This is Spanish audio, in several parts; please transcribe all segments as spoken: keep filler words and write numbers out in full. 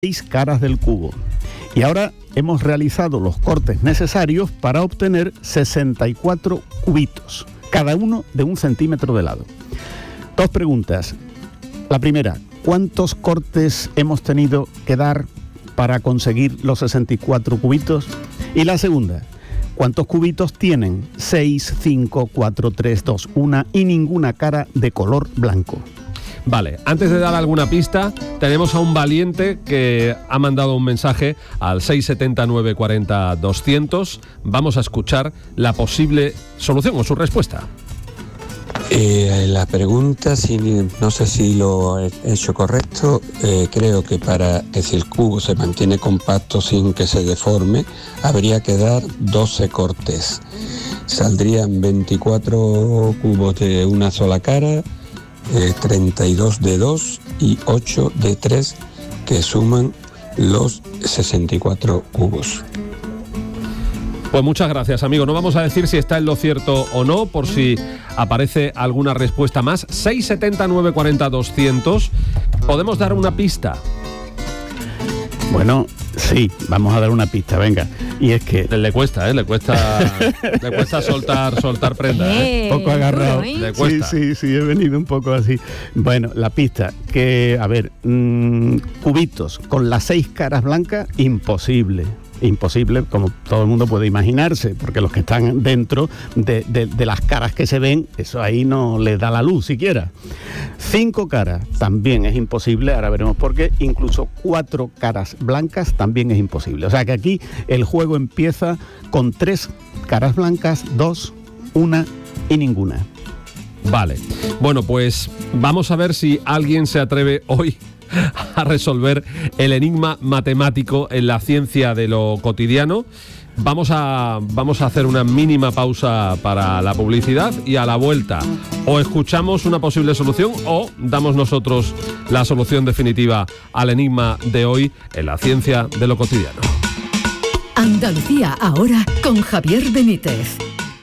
seis caras del cubo. Y ahora hemos realizado los cortes necesarios para obtener sesenta y cuatro cubitos, cada uno de un centímetro de lado. Dos preguntas. La primera, ¿cuántos cortes hemos tenido que dar para conseguir los sesenta y cuatro cubitos? Y la segunda, ¿cuántos cubitos tienen seis, cinco, cuatro, tres, dos, uno y ninguna cara de color blanco? Vale, antes de dar alguna pista, tenemos a un valiente que ha mandado un mensaje al seis siete cero nueve cuatro cero doscientos. Vamos a escuchar la posible solución o su respuesta. Eh, la pregunta, si, no sé si lo he hecho correcto, eh, creo que para que si el cubo se mantiene compacto sin que se deforme, habría que dar doce cortes. Saldrían veinticuatro cubos de una sola cara, Eh, treinta y dos de dos y ocho de tres, que suman los sesenta y cuatro cubos. Pues muchas gracias, amigo. No vamos a decir si está en lo cierto o no, por si aparece alguna respuesta más. seis siete cero nueve cuatro cero doscientos. ¿Podemos dar una pista? Bueno, sí, vamos a dar una pista, venga. Y es que... Le cuesta, ¿eh? Le cuesta, le cuesta soltar, soltar prenda, ¿eh? Un poco agarrado. Le cuesta. Sí, sí, sí, he venido un poco así. Bueno, la pista, que, a ver, mmm, cubitos con las seis caras blancas, imposible. Imposible, como todo el mundo puede imaginarse, porque los que están dentro de, de, de las caras que se ven, eso ahí no les da la luz siquiera. Cinco caras también es imposible, ahora veremos por qué. Incluso cuatro caras blancas también es imposible. O sea que aquí el juego empieza con tres caras blancas, dos, una y ninguna. Vale, bueno, pues vamos a ver si alguien se atreve hoy a resolver el enigma matemático en la ciencia de lo cotidiano. Vamos a, vamos a hacer una mínima pausa para la publicidad y a la vuelta o escuchamos una posible solución o damos nosotros la solución definitiva al enigma de hoy en la ciencia de lo cotidiano. Andalucía ahora con Javier Benítez.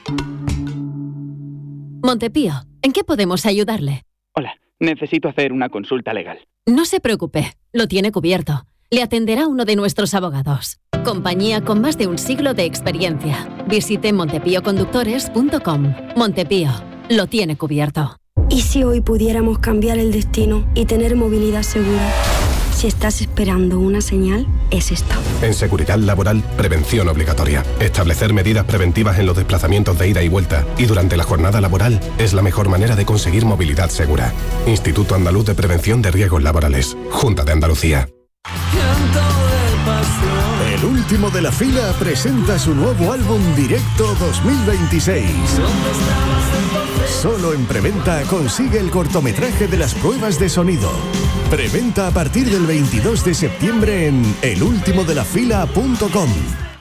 Montepío, ¿en qué podemos ayudarle? Hola, necesito hacer una consulta legal. No se preocupe, lo tiene cubierto. Le atenderá uno de nuestros abogados. Compañía con más de un siglo de experiencia. Visite montepío conductores punto com. Montepío, lo tiene cubierto. ¿Y si hoy pudiéramos cambiar el destino y tener movilidad segura? Si estás esperando una señal, es esta. En seguridad laboral, prevención obligatoria. Establecer medidas preventivas en los desplazamientos de ida y vuelta y durante la jornada laboral es la mejor manera de conseguir movilidad segura. Instituto Andaluz de Prevención de Riesgos Laborales. Junta de Andalucía. El último de la fila presenta su nuevo álbum Directo dos mil veintiséis. Solo en preventa consigue el cortometraje de las pruebas de sonido. Preventa a partir del veintidós de septiembre en el último de la fila punto com.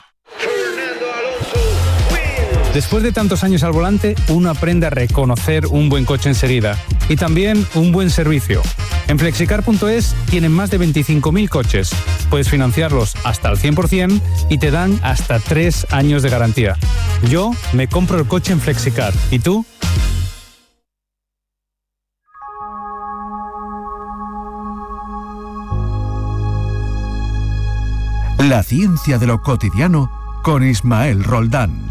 Después de tantos años al volante, uno aprende a reconocer un buen coche enseguida y también un buen servicio. En flexicar punto es tienen más de veinticinco mil coches. Puedes financiarlos hasta el cien por ciento y te dan hasta tres años de garantía. Yo me compro el coche en Flexicar. ¿Y tú? La ciencia de lo cotidiano con Ismael Roldán.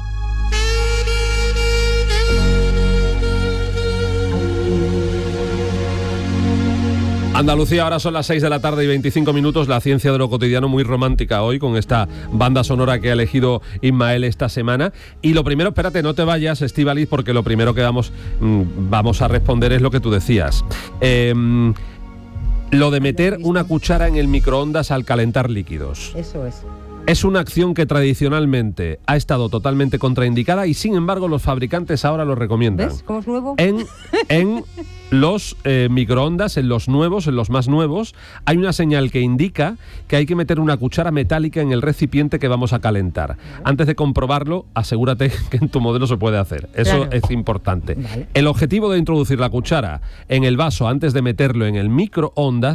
Andalucía, ahora son las seis de la tarde y veinticinco minutos, la ciencia de lo cotidiano muy romántica hoy con esta banda sonora que ha elegido Ismael esta semana. Y lo primero, espérate, no te vayas, Estíbaliz, porque lo primero que vamos, vamos a responder es lo que tú decías. Eh, lo de meter una cuchara en el microondas al calentar líquidos. Eso es. Es una acción que tradicionalmente ha estado totalmente contraindicada y sin embargo los fabricantes ahora lo recomiendan. ¿Ves cómo es nuevo? En, en los eh, microondas, en los nuevos, en los más nuevos, hay una señal que indica que hay que meter una cuchara metálica en el recipiente que vamos a calentar. Antes de comprobarlo, asegúrate que en tu modelo se puede hacer. Eso claro. Es importante. Vale. El objetivo de introducir la cuchara en el vaso antes de meterlo en el microondas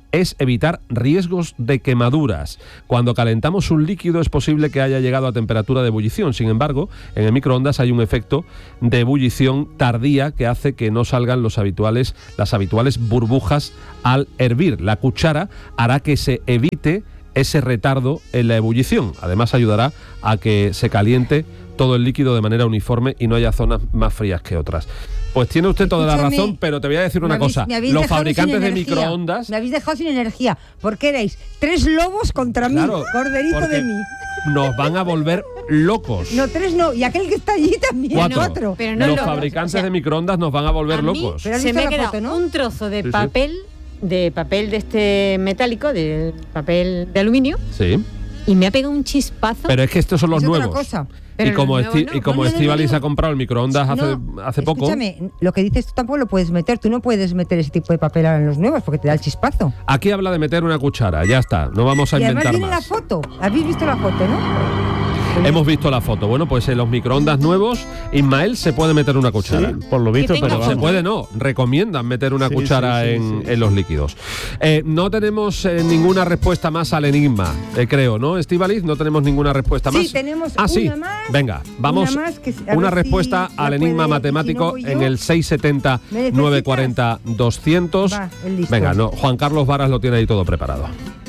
es evitar riesgos de quemaduras. Cuando calentamos un líquido es posible que haya llegado a temperatura de ebullición. Sin embargo, en el microondas hay un efecto de ebullición tardía que hace que no salgan los habituales, las habituales burbujas al hervir. La cuchara hará que se evite ese retardo en la ebullición. Además, ayudará a que se caliente todo el líquido de manera uniforme y no haya zonas más frías que otras. Pues tiene usted toda la razón, pero te voy a decir una habéis, cosa. Los fabricantes de microondas... Me habéis dejado sin energía, porque erais tres lobos contra mí, claro, corderito de mí. Nos van a volver locos. No, tres no, y aquel que está allí también. Cuatro. Cuatro. Pero no Los locos. fabricantes O sea, de microondas nos van a volver a mí locos. Pero has se visto me ha la quedado foto, ¿no? un trozo de Sí, sí. papel, de papel de este metálico, de papel de aluminio, Sí. y me ha pegado un chispazo. Pero es que estos son los Es otra nuevos. cosa. Pero y como, los nuevos Esti- no. y como No, no, no, Estíbaliz no. ha comprado el microondas hace, No, hace poco... Escúchame, lo que dices tú tampoco lo puedes meter. Tú no puedes meter ese tipo de papel ahora en los nuevos porque te da el chispazo. Aquí habla de meter una cuchara, ya está. No vamos a Y además inventar viene la más. foto. ¿Habéis visto la foto, no? Hemos visto la foto. Bueno, pues en los microondas nuevos, Ismael se puede meter una cuchara. Sí, por lo visto, tenga pero Se vamos. puede, no. Recomiendan meter una Sí, cuchara sí, sí, en, sí. en los líquidos. Eh, no tenemos eh, ninguna respuesta más al enigma, eh, creo, ¿no, Estíbaliz? No tenemos ninguna respuesta Sí, más. tenemos ah, sí. una más. Venga, vamos. Una más que- a una ver si respuesta la al enigma puede- matemático si no voy yo. en el seis setenta, ¿Me necesitas? nueve cuarenta, doscientos. Va, el listo. Venga, no, Juan Carlos Varas lo tiene ahí todo preparado.